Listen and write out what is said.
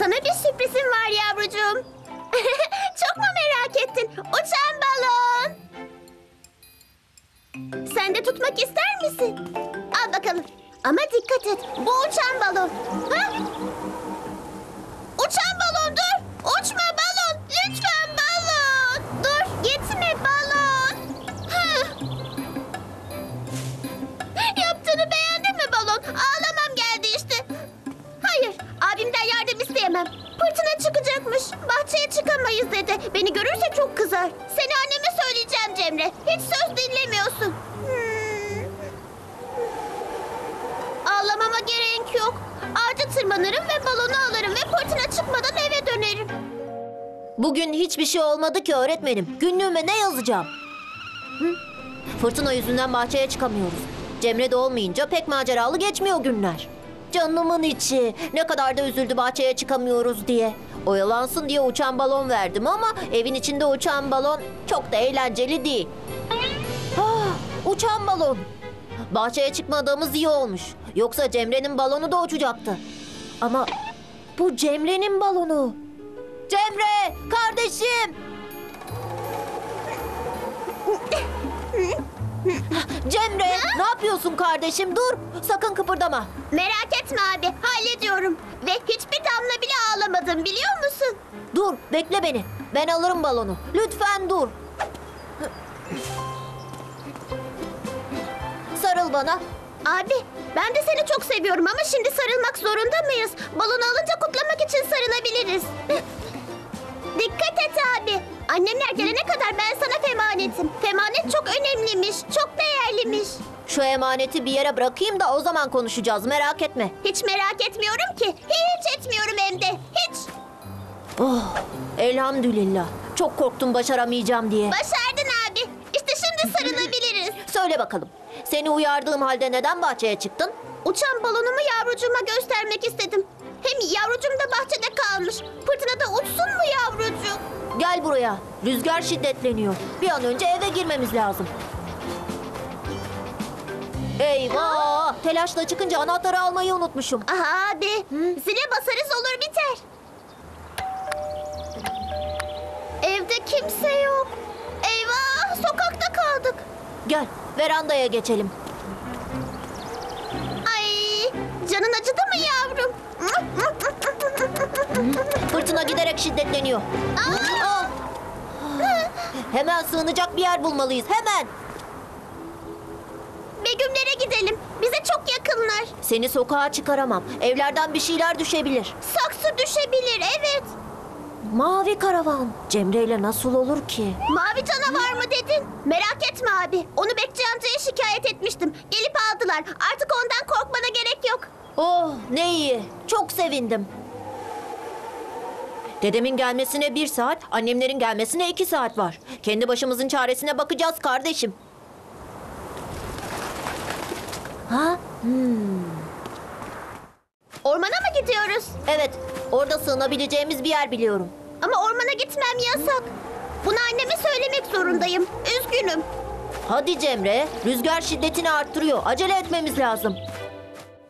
Sana bir sürprizim var yavrucuğum. Çok mu merak ettin? Uçan balon. Sen de tutmak ister misin? Al bakalım. Ama dikkat et. Bu uçan balon. Ha? Uçan balon dur. Uçma balon. Lütfen balon. Dur. Gitme balon. Hah. Yaptığını beğendin mi balon? Ağlamam geldi işte. Hayır. Abimden yardım isteyemem. Fırtına çıkacakmış. Bahçeye çıkamayız dedi. Beni görürse çok kızar. Seni anneme söyleyeceğim Cemre. Hiç söz dinlemiyorsun. Ağlamama gerek yok. Ağaca tırmanırım ve balonu alırım ve fırtına çıkmadan eve dönerim. Bugün hiçbir şey olmadı ki öğretmenim. Günlüğüme ne yazacağım? Fırtına yüzünden bahçeye çıkamıyoruz. Cemre de olmayınca pek maceralı geçmiyor günler. Canımın içi. Ne kadar da üzüldü bahçeye çıkamıyoruz diye. Oyalansın diye uçan balon verdim ama evin içinde uçan balon çok da eğlenceli değil. Uçan balon. Bahçeye çıkmadığımız iyi olmuş. Yoksa Cemre'nin balonu da uçacaktı. Ama bu Cemre'nin balonu. Cemre, kardeşim. Cemre, ne yapıyorsun kardeşim? Dur, sakın kıpırdama. Merak etme abi, hallediyorum. Ve hiçbir damla bile ağlamadım biliyor musun? Dur, bekle beni. Ben alırım balonu. Lütfen dur. Sarıl bana. Abi, ben de seni çok seviyorum ama şimdi sarılmak zorunda mıyız? Balonu alınca kutlamak için sarılabiliriz. Dikkat et abi. Annemler gelene kadar ben sana femanetim. Femanet çok önemliymiş, çok değerliymiş. Şu emaneti bir yere bırakayım da o zaman konuşacağız. Merak etme. Hiç merak etmiyorum ki. Hiç etmiyorum hem de. Hiç. Oh, elhamdülillah. Çok korktum başaramayacağım diye. Başardın abi. İşte şimdi sarılabiliriz. Söyle bakalım. Seni uyardığım halde neden bahçeye çıktın? Uçan balonumu yavrucuğuma göstermek istedim. Hem yavrucuğum da bahçede kalmış. Fırtınada uçsun mu yavrucuğum? Gel buraya. Rüzgar şiddetleniyor. Bir an önce eve girmemiz lazım. Eyvah! Telaşla çıkınca anahtarı almayı unutmuşum. Aha abi. Zile basarız olur biter. Evde kimse yok. Eyvah, sokakta kaldık. Gel, verandaya geçelim. Ay, canın acıdı mı yavrum? Fırtına giderek şiddetleniyor. Ah! Hemen sığınacak bir yer bulmalıyız. Hemen. Begümlere gidelim. Bize çok yakınlar. Seni sokağa çıkaramam. Evlerden bir şeyler düşebilir. Saksı düşebilir, evet. Mavi karavan. Cemre ile nasıl olur ki? Mavi canavar mı dedin? Merak etme abi. Onu Bekçi amcaya şikayet etmiştim. Gelip aldılar. Artık ondan korkmana gerek yok. Oh, ne iyi. Çok sevindim. Dedemin gelmesine 1 saat, annemlerin gelmesine 2 saat var. Kendi başımızın çaresine bakacağız kardeşim. Ha? Ormana mı gidiyoruz? Evet, orada sığınabileceğimiz bir yer biliyorum. Ama ormana gitmem yasak. Bunu anneme söylemek zorundayım. Üzgünüm. Hadi Cemre, rüzgar şiddetini arttırıyor. Acele etmemiz lazım.